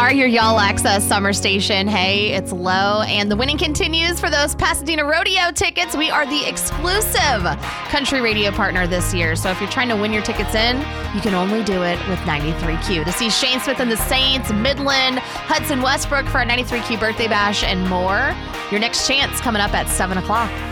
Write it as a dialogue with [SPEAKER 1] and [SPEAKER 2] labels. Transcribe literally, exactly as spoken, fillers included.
[SPEAKER 1] are your Y'all Access summer station. Hey, it's Low, and the winning continues for those Pasadena Rodeo tickets. We are the exclusive country radio partner this year. So if you're trying to win your tickets in, you can only do it with ninety-three Q. To see Shane Smith and the Saints, Midland, Hudson Westbrook for our ninety-three Q birthday bash, and more. Your next chance coming up at seven o'clock.